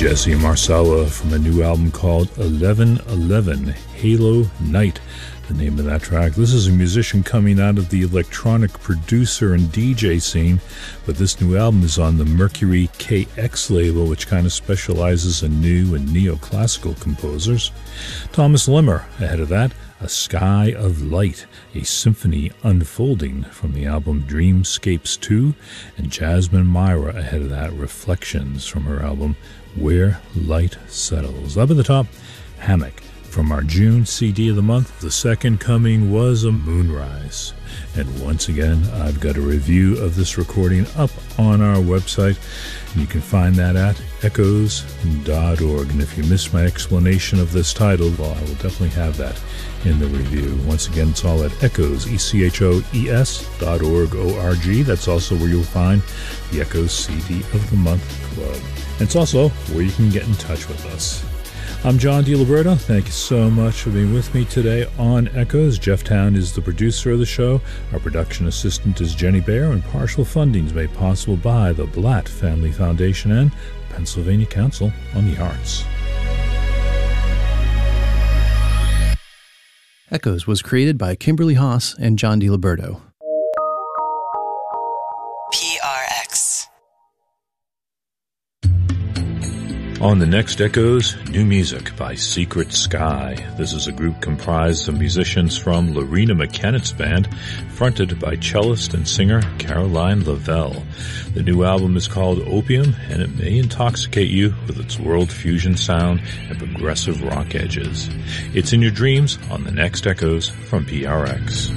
Jesse Marcella from a new album called 1111, Halo Night, the name of that track. This is a musician coming out of the electronic producer and DJ scene, but this new album is on the Mercury KX label, which kind of specializes in new and neoclassical composers. Thomas Limmer, ahead of that, A Sky of Light, a symphony unfolding from the album Dreamscapes 2, and Jasmine Myra, ahead of that, Reflections from her album Where Light Settles. Up at the top, Hammock. From our June CD of the month, The Second Coming was a Moonrise. And once again, I've got a review of this recording up on our website, and you can find that at echoes.org. And if you missed my explanation of this title, well, I will definitely have that in the review. Once again, it's all at echoes, echoes.org, O-R-G. That's also where you'll find the Echoes CD of the Month Club. And it's also where you can get in touch with us. I'm John DiLiberto. Thank you so much for being with me today on Echoes. Jeff Town is the producer of the show. Our production assistant is Jenny Baer, and partial funding is made possible by the Blatt Family Foundation and Pennsylvania Council on the Arts. Echoes was created by Kimberly Haas and John DiLiberto. PRX. On the next Echoes, new music by Secret Sky. This is a group comprised of musicians from Lorena McKennett's band, fronted by cellist and singer Caroline Lavelle. The new album is called Opium, and it may intoxicate you with its world fusion sound and progressive rock edges. It's in your dreams on the next Echoes from PRX.